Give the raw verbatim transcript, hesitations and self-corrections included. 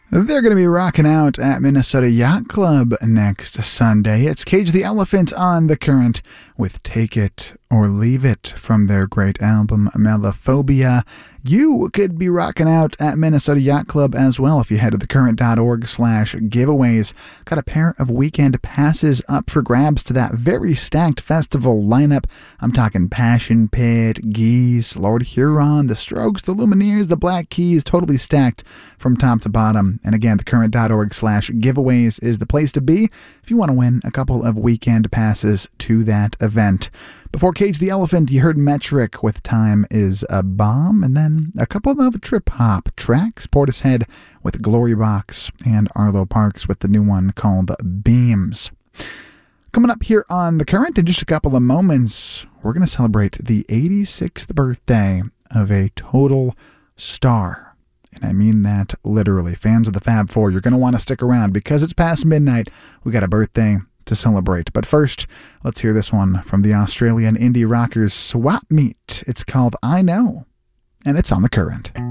They're going to be rocking out at Minnesota Yacht Club next Sunday. It's Cage the Elephant on The Current with Take It or Leave It from their great album Melophobia. You could be rocking out at Minnesota Yacht Club as well if you head to thecurrent.org slash giveaways. Got a pair of weekend passes up for grabs to that very stacked festival lineup. I'm talking Passion Pit, Geese, Lord Huron, The Strokes, The Lumineers, The Black Keys, totally stacked from top to bottom. And again, thecurrent.org slash giveaways is the place to be if you want to win a couple of weekend passes to that event. Before Cage the Elephant, you heard Metric with Time is a Bomb, and then a couple of trip-hop tracks, Portishead with Glory Box, and Arlo Parks with the new one called Beams. Coming up here on The Current in just a couple of moments, we're going to celebrate the eighty-sixth birthday of a total star. And I mean that literally. Fans of the Fab Four, you're going to want to stick around because it's past midnight. We got a birthday to celebrate. But first, let's hear this one from the Australian indie rockers Swap Meet. It's called I Know, and it's on The Current.